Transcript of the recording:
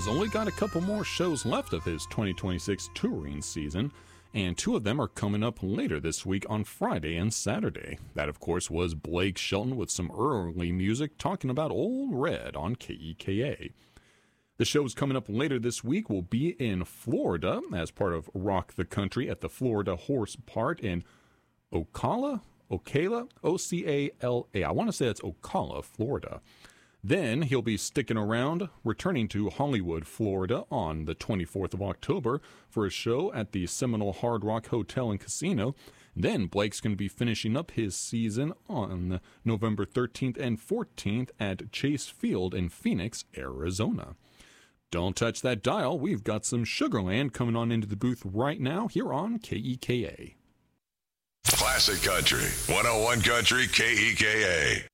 has only got a couple more shows left of his 2026 touring season, and 2 of them are coming up later this week on Friday and Saturday. That, of course, was Blake Shelton with some early music talking about Old Red on KEKA. The shows coming up later this week will be in Florida as part of Rock the Country at the Florida Horse Park in Ocala, O-C-A-L-A. I want to say it's Ocala, Florida. Then he'll be sticking around, returning to Hollywood, Florida on the 24th of October for a show at the Seminole Hard Rock Hotel and Casino. Then Blake's going to be finishing up his season on November 13th and 14th at Chase Field in Phoenix, Arizona. Don't touch that dial. We've got some Sugarland coming on into the booth right now here on KEKA. Classic Country, 101 Country KEKA.